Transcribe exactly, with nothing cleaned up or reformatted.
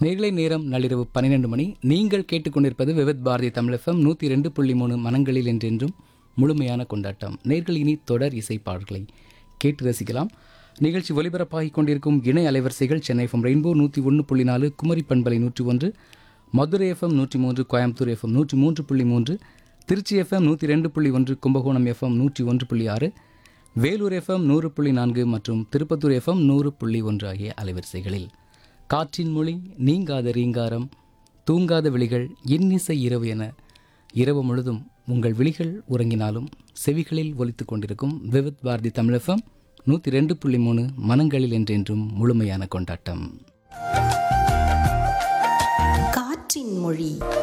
நேர்களை நேரம் நள்ளிரவு பன்னிரண்டு மணி. நீங்கள் கேட்டுக்கொண்டிருப்பது விவித் பாரதி தமிழ் எஃப்எம் நூற்றி ரெண்டு புள்ளி மூணு மனங்களில் என்றென்றும் முழுமையான கொண்டாட்டம். நேர்கள் இனி தொடர் இசை பாடல்களை கேட்டு ரசிக்கலாம். நிகழ்ச்சி ஒலிபரப்பாகிக் கொண்டிருக்கும் இணை அலைவரிசைகள் சென்னை எஃப்எம் ரெயின்போ நூற்றி ஒன்று புள்ளி நாலு, குமரி பண்பலை நூற்றி ஒன்று, மதுரை எஃப்எம் நூற்றி மூன்று, கோயம்புத்தூர் எஃப்எம் நூற்றி மூன்று புள்ளி மூன்று, திருச்சி எஃப்எம் நூற்றி ரெண்டு புள்ளி ஒன்று, கும்பகோணம் எஃப்எம் நூற்றி ஒன்று புள்ளி ஆறு, வேலூர் எஃப்எம் நூறு புள்ளி நான்கு மற்றும் திருப்பத்தூர் எஃப்எம் நூறு புள்ளி ஒன்று ஆகிய அலைவரிசைகளில் காற்றின் மொழி, நீங்காத ரீங்காரம், தூங்காத விழிகள், இன்னிசை இரவு என இரவு முழுதும் உங்கள் விழிகள் உறங்கினாலும் செவிகளில் ஒலித்து கொண்டிருக்கும் விவித் பாரதி தமிழ் எஃப்எம் நூற்றி ரெண்டு புள்ளி மூணு மனங்களில் என்றென்றும் முழுமையான கொண்டாட்டம். காற்றின் மொழி.